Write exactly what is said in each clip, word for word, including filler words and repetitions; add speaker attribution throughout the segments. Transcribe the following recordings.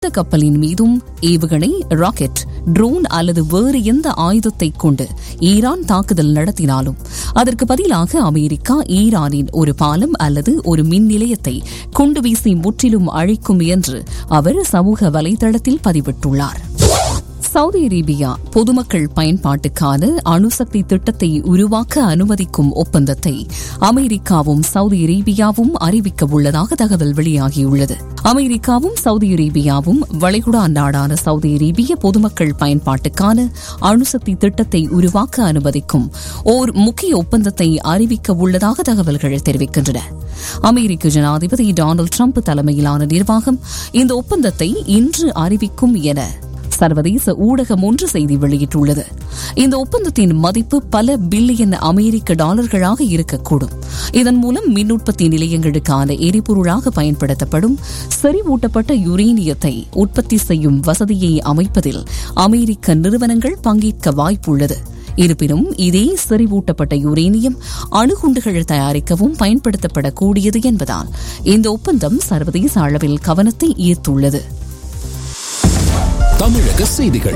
Speaker 1: கப்பலின் மீதும் ஏவுகணை, ராக்கெட், ட்ரோன் அல்லது வேறு எந்த ஆயுதத்தை கொண்டு ஈரான் தாக்குதல் நடத்தினாலும் அதற்கு பதிலாக அமெரிக்கா ஈரானின் ஒரு பாலம் அல்லது ஒரு மின் நிலையத்தை குண்டு வீசி முற்றிலும் அழிக்கும் என்று அவர் சமூக வலைதளத்தில் பதிவிட்டுள்ளார். சவுதி அரேபியா பொதுமக்கள் பயன்பாட்டுக்கான அணுசக்தி திட்டத்தை உருவாக்க அனுமதிக்கும் ஒப்பந்தத்தை அமெரிக்காவும் சவுதி அரேபியாவும் அறிவிக்க உள்ளதாக தகவல் வெளியாகியுள்ளது. அமெரிக்காவும் சவுதி அரேபியாவும் வளைகுடா நாடான சவுதி அரேபிய பொதுமக்கள் பயன்பாட்டுக்கான அணுசக்தி திட்டத்தை உருவாக்க அனுமதிக்கும் ஓர் முக்கிய ஒப்பந்தத்தை அறிவிக்க உள்ளதாக தகவல்கள் தெரிவிக்கின்றன. அமெரிக்க ஜனாதிபதி டொனால்டு டிரம்ப் தலைமையிலான நிர்வாகம் இந்த ஒப்பந்தத்தை இன்று அறிவிக்கும் என சர்வதேச ஊடகம் ஒன்று செய்தி வெளியிட்டுள்ளது. இந்த ஒப்பந்தத்தின் மதிப்பு பல பில்லியன் அமெரிக்க டாலர்களாக இருக்கக்கூடும். இதன் மூலம் மின் உற்பத்தி நிலையங்களுக்கான எரிபொருளாக பயன்படுத்தப்படும் செறிவூட்டப்பட்ட யுரேனியத்தை உற்பத்தி செய்யும் வசதியை அமைப்பதில் அமெரிக்க நிறுவனங்கள் பங்கேற்க வாய்ப்புள்ளது. இருப்பினும் இதே செறிவூட்டப்பட்ட யுரேனியம் அணுகுண்டுகள் தயாரிக்கவும் பயன்படுத்தப்படக்கூடியது என்பதால் இந்த ஒப்பந்தம் சர்வதேச அளவில் கவனத்தை ஈர்த்துள்ளது.
Speaker 2: தமிழக செய்திகள்.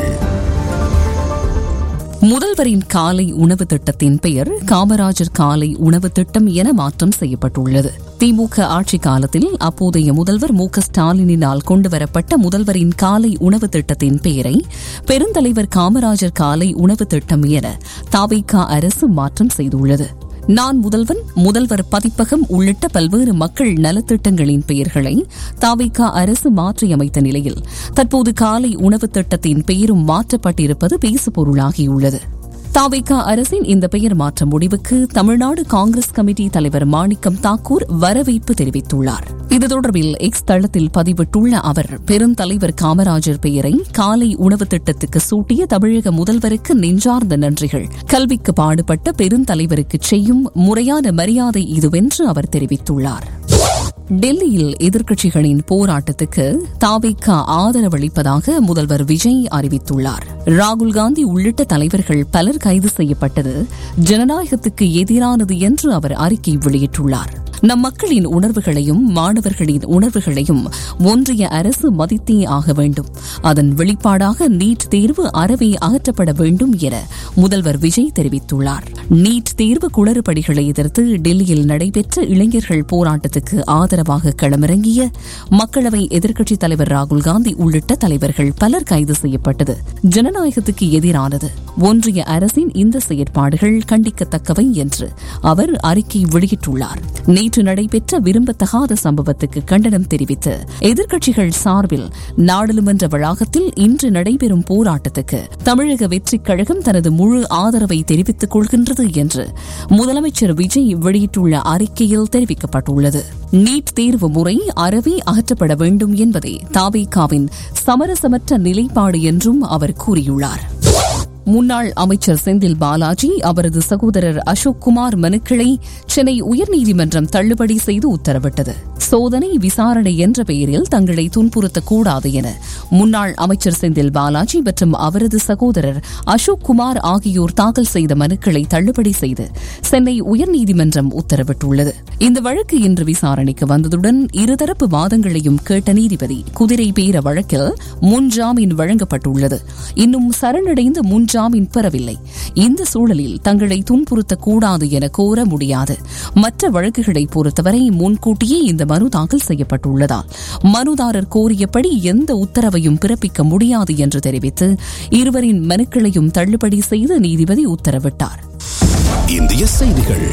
Speaker 1: முதல்வரின் காலை உணவு திட்டத்தின் பெயர் காமராஜர் காலை உணவு திட்டம் என மாற்றம் செய்யப்பட்டுள்ளது. திமுக ஆட்சி காலத்தில் அப்போதைய முதல்வர் மு க ஸ்டாலினால் கொண்டுவரப்பட்ட முதல்வரின் காலை உணவு திட்டத்தின் பெயரை பெருந்தலைவர் காமராஜர் காலை உணவு திட்டம் என தவிக அரசு மாற்றம் செய்துள்ளது. நான் முதல்வன், முதல்வர் பதிப்பகம் உள்ளிட்ட பல்வேறு மக்கள் நலத்திட்டங்களின் பெயர்களை தவிக அரசு மாற்றியமைத்த நிலையில் தற்போது காலை உணவு திட்டத்தின் பெயரும் மாற்றப்பட்டிருப்பது பேசுபொருளாகியுள்ளது. தவிக அரசின் இந்த பெயர் மாற்ற முடிவுக்கு தமிழ்நாடு காங்கிரஸ் கமிட்டி தலைவர் மாணிக்கம் தாக்கூர் வரவேற்பு தெரிவித்துள்ளார். இது தொடர்பில் எக்ஸ் தளத்தில் பதிவிட்டுள்ள அவர், பெருந்தலைவர் காமராஜர் பெயரை காலை உணவு திட்டத்துக்கு சூட்டிய தமிழக முதல்வருக்கு நெஞ்சார்ந்த நன்றிகள். கல்விக்கு பாடுபட்ட பெருந்தலைவருக்கு செய்யும் முறையான மரியாதை இதுவென்று அவர் தெரிவித்துள்ளார். டெல்லியில் எதிர்க்கட்சிகளின் போராட்டத்துக்கு தவிக ஆதரவளிப்பதாக முதல்வர் விஜய் அறிவித்துள்ளார். ராகுல் காந்தி உள்ளிட்ட தலைவர்கள் பலர் கைது செய்யப்பட்டது ஜனநாயகத்துக்கு எதிரானது என்று அவர் அறிக்கை வெளியிட்டுள்ளார். நம் மக்களின் உணர்வுகளையும் மாணவர்களின் உணர்வுகளையும் ஒன்றிய அரசு மதித்தே ஆக வேண்டும். அதன் வெளிப்பாடாக நீட் தேர்வு அறவே அகற்றப்பட வேண்டும் என முதல்வர் விஜய் தெரிவித்துள்ளார். நீட் தேர்வு குளறுபடிகளை எதிர்த்து டெல்லியில் நடைபெற்ற இளைஞர்கள் போராட்டத்துக்கு ஆதரவாக களமிறங்கிய மக்களவை எதிர்க்கட்சித் தலைவர் ராகுல் காந்தி உள்ளிட்ட தலைவர்கள் பலர் கைது செய்யப்பட்டது ஜனநாயகத்துக்கு எதிரானது. ஒன்றிய அரசின் இந்த செயற்பாடுகள் கண்டிக்கத்தக்கவை என்று அவர் அறிக்கை வெளியிட்டுள்ளார். நேற்று நடைபெற்ற விரும்பத்தகாத சம்பவத்துக்கு கண்டனம் தெரிவித்து எதிர்க்கட்சிகள் சார்பில் நாடாளுமன்ற வளாகத்தில் இன்று நடைபெறும் போராட்டத்துக்கு தமிழக வெற்றிக் கழகம் தனது முழு ஆதரவை தெரிவித்துக் கொள்கின்றது என்று முதலமைச்சர் விஜய் வெளியிட்டுள்ள அறிக்கையில் தெரிவிக்கப்பட்டுள்ளது. நீட் தேர்வு முறை அறவே அகற்றப்பட வேண்டும் என்பதே தவிகவின் சமரசமற்ற நிலைப்பாடு என்றும் அவர் கூறியுள்ளார். முன்னாள் அமைச்சர் செந்தில் பாலாஜி, அவரது சகோதரர் அசோக் குமார் மனுக்களை சென்னை உயர்நீதிமன்றம் தள்ளுபடி செய்து உத்தரவிட்டது. சோதனை விசாரணை என்ற பெயரில் தங்களை துன்புறுத்தக்கூடாது என முன்னாள் அமைச்சர் செந்தில் பாலாஜி மற்றும் அவரது சகோதரர் அசோக் குமார் ஆகியோர் தாக்கல் செய்த மனுக்களை தள்ளுபடி செய்து சென்னை உயர்நீதிமன்றம் உத்தரவிட்டுள்ளது. இந்த வழக்கு இன்று விசாரணைக்கு வந்ததுடன் இருதரப்பு வாதங்களையும் கேட்ட நீதிபதி குதிரை பேர வழக்கில் முன்ஜாமீன் வழங்கப்பட்டுள்ளது. இன்னும் சரணடைந்த முன் ஜாமீன் பெறவில்லை. இந்த சூழலில் தங்களை துன்புறுத்தக்கூடாது என கோர முடியாது. மற்ற வழக்குகளை பொறுத்தவரை முன்கூட்டியே இந்த மனு தாக்கல் செய்யப்பட்டுள்ளதால் மனுதாரர் கோரியபடி எந்த உத்தரவையும் பிறப்பிக்க முடியாது என்று தெரிவித்து இருவரின் மனுக்களையும் தள்ளுபடி செய்து நீதிபதி உத்தரவிட்டார்.
Speaker 2: இந்திய செய்திகள்.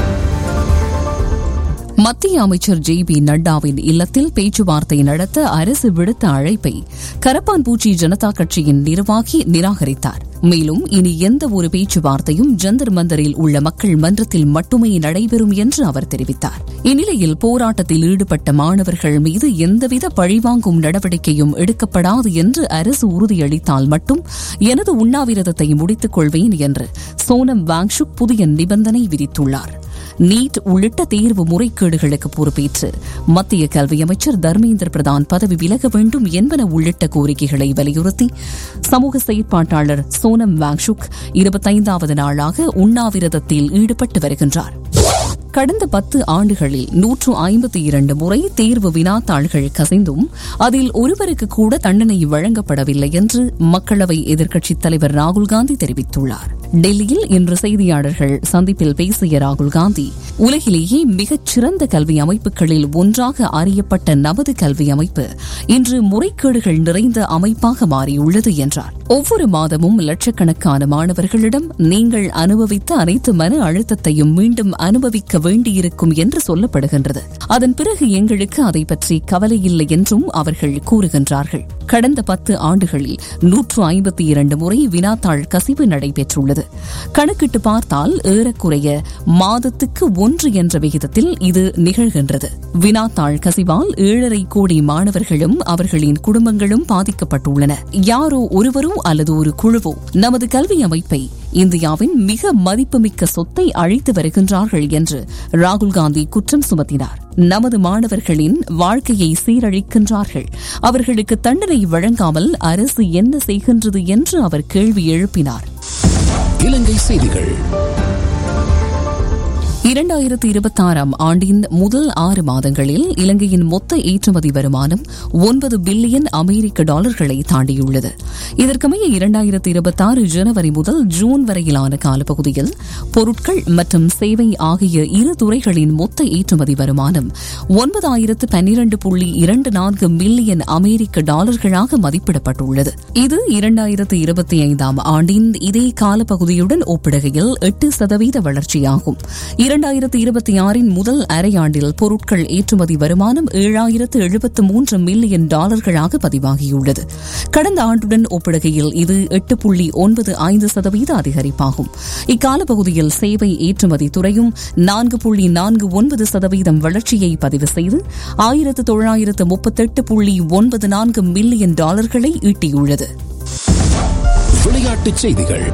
Speaker 1: மத்திய அமைச்சர் ஜே பி நட்டாவின் இல்லத்தில் பேச்சுவார்த்தை நடத்த அரசு விடுத்த அழைப்பை கரப்பான்பூச்சி ஜனதா கட்சியின் நிர்வாகி நிராகரித்தார். மேலும் இனி எந்த ஒரு பேச்சுவார்த்தையும் ஜந்தர் மந்தரில் உள்ள மக்கள் மன்றத்தில் மட்டுமே நடைபெறும் என்று அவர் தெரிவித்தார். இந்நிலையில் போராட்டத்தில் ஈடுபட்ட மாணவர்கள் மீது எந்தவித பழிவாங்கும் நடவடிக்கையும் எடுக்கப்படாது என்று அரசு உறுதியளித்தால் மட்டும் எனது உண்ணாவிரதத்தை முடித்துக் கொள்வேன் என்று சோனம் வாங்சுக் புதிய நிபந்தனை விதித்துள்ளார். நீட் உள்ளிட்ட தேர்வு முறைகேடுகளுக்கு பொறுப்பேற்று மத்திய கல்வி அமைச்சர் தர்மேந்திர பிரதான் பதவி விலக வேண்டும் என்பன உள்ளிட்ட கோரிக்கைகளை வலியுறுத்தி சமூக செயற்பாட்டாளர் சோனம் வாங்சுக் இருபத்தைந்தாவது நாளாக உண்ணாவிரதத்தில் ஈடுபட்டு வருகின்றார். கடந்த பத்து ஆண்டுகளில் நூற்று ஐம்பத்தி இரண்டு முறை தேர்வு வினாத்தாள்கள் கசிந்தும் அதில் ஒருவருக்கு கூட தண்டனை வழங்கப்படவில்லை என்று மக்களவை எதிர்க்கட்சித் தலைவர் ராகுல் காந்தி தெரிவித்துள்ளார். டெல்லியில் இன்று செய்தியாளர்கள் சந்திப்பில் பேசிய ராகுல் காந்தி, உலகிலேயே மிகச் சிறந்த கல்வி அமைப்புகளில் ஒன்றாக அறியப்பட்ட நமது கல்வி அமைப்பு இன்று முறைகேடுகள் நிறைந்த அமைப்பாக மாறியுள்ளது என்றார். ஒவ்வொரு மாதமும் லட்சக்கணக்கான மாணவர்களிடம் நீங்கள் அனுபவித்த அனைத்து மன அழுத்தத்தையும் மீண்டும் அனுபவிக்க வேண்டியிருக்கும் என்று சொல்லப்படுகின்றது. அதன் பிறகு எங்களுக்கு அதை பற்றி கவலை இல்லை என்றும் அவர்கள் கூறுகின்றார்கள். கடந்த பத்து ஆண்டுகளில் நூற்று ஐம்பத்தி இரண்டு முறை வினாத்தாள் கசிவு நடைபெற்றுள்ளது. கணக்கிட்டு பார்த்தால் ஏறக்குறைய மாதத்துக்கு ஒன்று என்ற விகிதத்தில் இது நிகழ்கின்றது. வினாத்தாள் கசிவால் ஏழரை கோடி மாணவர்களும் அவர்களின் குடும்பங்களும் பாதிக்கப்பட்டுள்ளன. யாரோ ஒருவரோ அல்லது ஒரு குழுவோ நமது கல்வி அமைப்பை, இந்தியாவின் மிக மதிப்புமிக்க சொத்தை அழித்து வருகின்றார்கள் என்று ராகுல் காந்தி குற்றம் சுமத்தினார். நமது மாணவர்களின் வாழ்க்கையை சீரழிக்கின்றார்கள். அவர்களுக்கு தண்டனை வழங்காமல் அரசு என்ன செய்கின்றது என்று அவர் கேள்வி எழுப்பினார்.
Speaker 2: இலங்கை செய்திகள்.
Speaker 1: இரண்டாயிரத்தி இருபத்தி ஆறாம் ஆண்டின் முதல் ஆறு மாதங்களில் இலங்கையின் மொத்த ஏற்றுமதி வருமானம் ஒன்பது பில்லியன் அமெரிக்க டாலர்களை தாண்டியுள்ளது. இதற்கமைய இரண்டாயிரத்தி இருபத்தி ஆறு ஜனவரி முதல் ஜூன் வரையிலான காலப்பகுதியில் பொருட்கள் மற்றும் சேவை ஆகிய இரு துறைகளின் மொத்த ஏற்றுமதி வருமானம் ஒன்பதாயிரத்து பன்னிரண்டு புள்ளி இரண்டு நான்கு மில்லியன் அமெரிக்க டாலர்களாக மதிப்பிடப்பட்டுள்ளது. இது இரண்டாயிரத்தி இருபத்தி ஐந்தாம் ஆண்டின் இதே காலப்பகுதியுடன் ஒப்பிடுகையில் எட்டு சதவீத வளர்ச்சியாகும். இரண்டாயிரத்தி இருபத்தி ஆறின் முதல் அரையாண்டில் பொருட்கள் ஏற்றுமதி வருமானம் ஏழாயிரத்து எழுபத்து மூன்று மில்லியன் டாலர்களாக பதிவாகியுள்ளது. கடந்த ஆண்டுடன் ஒப்பிடுகையில் இது எட்டு புள்ளி ஒன்பது ஐந்து சதவீத அதிகரிப்பாகும். இக்கால பகுதியில் சேவை ஏற்றுமதி துறையும் நான்கு புள்ளி நான்கு ஒன்பது சதவீதம் வளர்ச்சியை பதிவு செய்து ஆயிரத்து தொள்ளாயிரத்து முப்பத்தெட்டு புள்ளி ஒன்பது நான்கு மில்லியன் டாலர்களை ஈட்டியுள்ளது.
Speaker 2: விளையாட்டுச் செய்திகள்.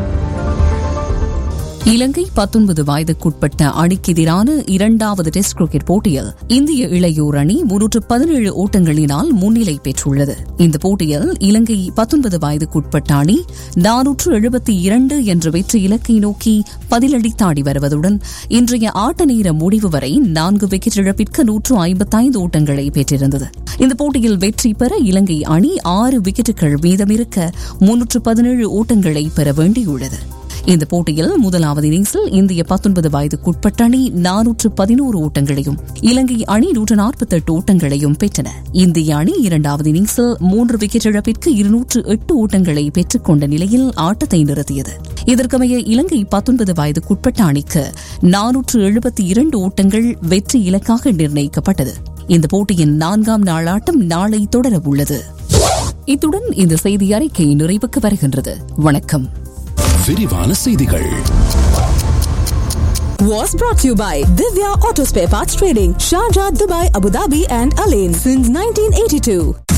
Speaker 1: இலங்கை பத்தொன்பது வயதுக்குட்பட்ட அணிக்கு எதிரான இரண்டாவது டெஸ்ட் கிரிக்கெட் போட்டியில் இந்திய இளையோர் அணி முன்னூற்று பதினேழு ஓட்டங்களினால் முன்னிலை பெற்றுள்ளது. இந்த போட்டியில் இலங்கை பத்தொன்பது வயதுக்குட்பட்ட அணி நானூற்று எழுபத்தி இரண்டு என்ற வெற்றி இலக்கை நோக்கி பதிலடித்தாடி வருவதுடன் இன்றைய ஆட்ட நேர முடிவு வரை நான்கு விக்கெட் இழப்பிற்கு நூற்று ஐம்பத்தைந்து ஓட்டங்களை பெற்றிருந்தது. இந்த போட்டியில் வெற்றி பெற இலங்கை அணி ஆறு விக்கெட்டுகள் மீதமிருக்க முன்னூற்று பதினேழு ஓட்டங்களை பெற வேண்டியுள்ளது. இந்த போட்டியில் முதலாவது இன்னிங்ஸில் இந்திய பத்தொன்பது வயதுக்குட்பட்ட அணி நானூற்று பதினோரு ஓட்டங்களையும் இலங்கை அணி நூற்று நாற்பத்தி எட்டு ஓட்டங்களையும் பெற்றன. இந்திய அணி இரண்டாவது இன்னிங்ஸில் மூன்று விக்கெட் இழப்பிற்கு இருநூற்று எட்டு ஓட்டங்களை பெற்றுக் கொண்ட நிலையில் ஆட்டத்தை நிறுத்தியது. இதற்கமைய இலங்கை பத்தொன்பது வயதுக்குட்பட்ட அணிக்கு நானூற்று எழுபத்தி இரண்டு ஓட்டங்கள் வெற்றி இலக்காக நிர்ணயிக்கப்பட்டது. இந்த போட்டியின் நான்காம் நாள் ஆட்டம் நாளை தொடர உள்ளது. இத்துடன் இந்த செய்தி அறிக்கை நிறைவுக்கு வருகின்றது. வணக்கம்.
Speaker 2: விரிவான செய்திகள்.
Speaker 3: Was brought to you by Divya Auto Spare Parts Trading, Sharjah, Dubai, Abu Dhabi and Alain since nineteen eighty-two.